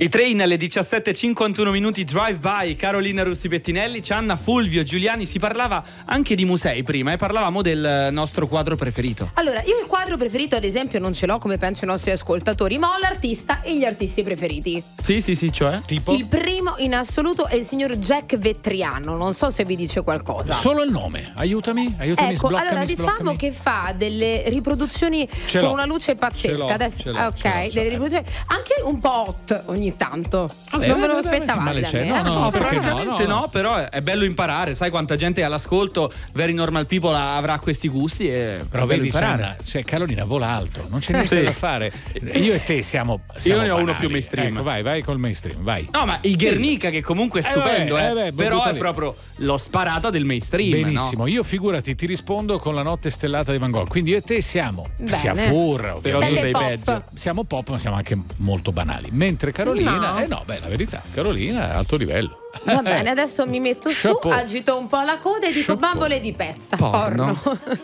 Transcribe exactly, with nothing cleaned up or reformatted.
I train alle diciassette e cinquantuno minuti, Drive By, Carolina Russi Pettinelli, Cianna, Fulvio, Giuliani. Si parlava anche di musei prima e parlavamo del nostro quadro preferito. Allora, io il quadro preferito ad esempio non ce l'ho, come penso i nostri ascoltatori, ma ho l'artista e gli artisti preferiti. Sì, sì, sì, cioè? Tipo? Il primo in assoluto è il signor Jack Vettriano, non so se vi dice qualcosa. Solo il nome, aiutami, aiutami, Ecco, sbloccami, allora diciamo sbloccami. che fa delle riproduzioni Ce con l'ho. una luce pazzesca. Ce l'ho, Adesso, ce l'ho, ah, ok, ce l'ho, ce delle l'ho. riproduzioni anche un po' hot ogni tanto. Vabbè, non me lo vabbè, vabbè, aspettavate male da c'è. me, No, eh? no, No, perché no, francamente no, no. però è bello imparare. Sai quanta gente è all'ascolto, Very Normal People avrà questi gusti e Però è bello vedi, imparare. Sandra, cioè Carolina vola alto, non c'è niente Sì. da fare. Io e te siamo, siamo ne ho uno banali. più mainstream. Ecco, vai, vai col mainstream, vai. No, ma il Guernica, che comunque è stupendo, Eh, eh, vabbè, eh, beh, però butta è lì. proprio lo sparata del mainstream. Benissimo, no? io figurati, ti rispondo con La notte stellata di Van Gogh. Quindi io e te siamo, Bene. sia pur, Però tu Siete sei pop. peggio. siamo pop, ma siamo anche molto banali. Mentre Carolina, No. eh no, beh, la verità, Carolina è alto livello. Va bene, adesso mi metto su, Chapeau. agito un po' la coda e dico Chapeau. bambole di pezza. Porno. Porno.